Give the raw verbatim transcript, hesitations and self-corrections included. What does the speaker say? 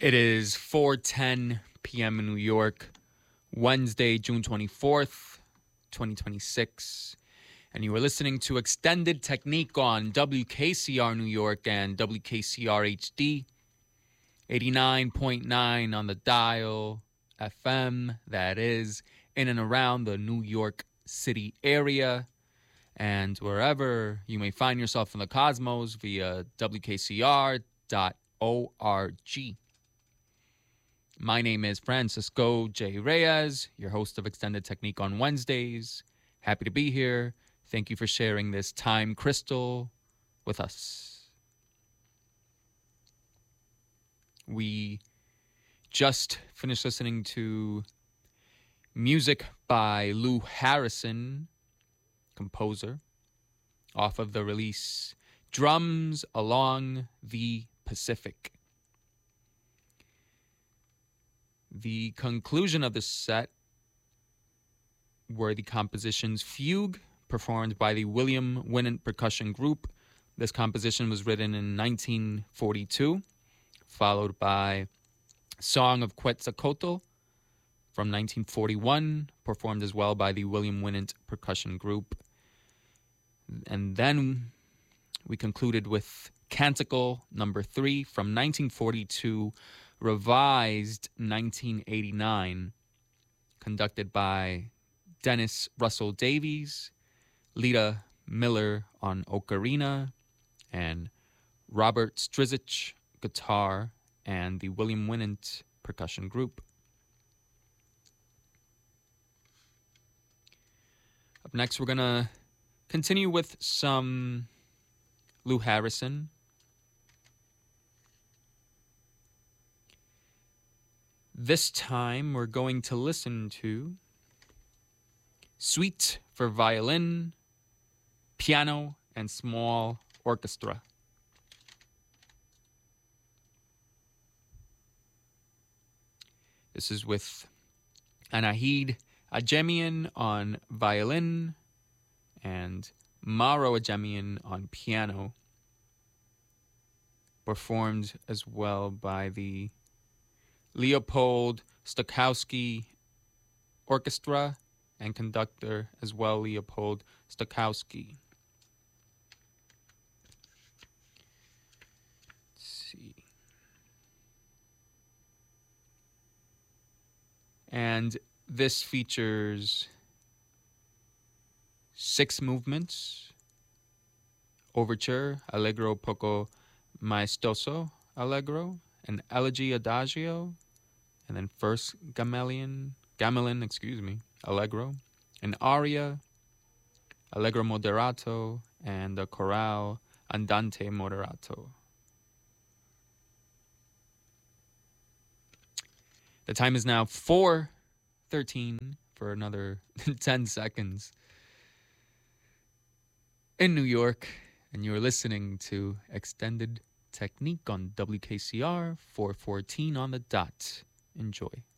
It is four ten p.m. in New York, Wednesday, June twenty-fourth, twenty twenty-six. And you are listening to Extended Technique on W K C R New York and W K C R H D. eighty-nine point nine on the dial, F M, that is, in and around the New York City area. And wherever you may find yourself in the cosmos via W K C R dot org. My name is Francisco J. Reyes, your host of Extended Technique on Wednesdays. Happy to be here. Thank you for sharing this time crystal with us. We just finished listening to music by Lou Harrison, composer, off of the release Drums Along the Pacific. The conclusion of the set were the compositions Fugue, performed by the William Winant Percussion Group. This composition was written in nineteen forty-two, followed by Song of Quetzalcoatl from nineteen forty-one, performed as well by the William Winant Percussion Group. And then we concluded with Canticle number three from nineteen forty-two, revised nineteen eighty-nine, conducted by Dennis Russell Davies, Lita Miller on ocarina, and Robert Strizich guitar, and the William Winant Percussion Group. Up next, we're going to continue with some Lou Harrison. This time, we're going to listen to Suite for Violin, Piano, and Small Orchestra. This is with Anahid Ajemian on violin and Maro Ajemian on piano, performed as well by the Leopold Stokowski Orchestra and conductor as well, Leopold Stokowski. Let's see. And this features six movements: Overture, Allegro poco maestoso, Allegro, an Elegy Adagio, and then first Gamelin, Gamelin, excuse me, Allegro, an Aria, Allegro Moderato, and the Chorale Andante Moderato. The time is now four thirteen for another ten seconds in New York, and you're listening to Extended Technique on W K C R four fourteen on the dot. Enjoy.